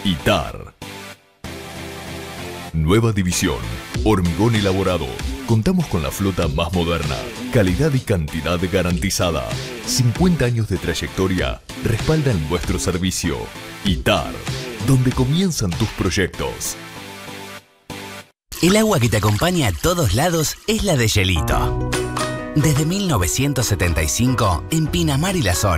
ITAR. Nueva división, hormigón elaborado. Contamos con la flota más moderna, calidad y cantidad garantizada. 50 años de trayectoria respaldan nuestro servicio. ITAR, donde comienzan tus proyectos. El agua que te acompaña a todos lados es la de Hielito. Desde 1975, en Pinamar y la zona.